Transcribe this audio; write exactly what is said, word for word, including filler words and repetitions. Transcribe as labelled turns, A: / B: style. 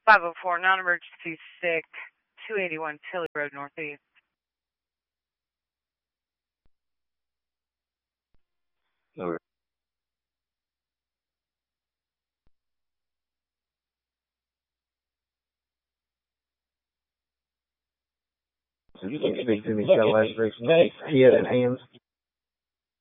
A: five oh four, non-emergency sick, two eighty-one Tilly Road, Northeast.
B: Over. You can speak to me, so last week. He had an hands.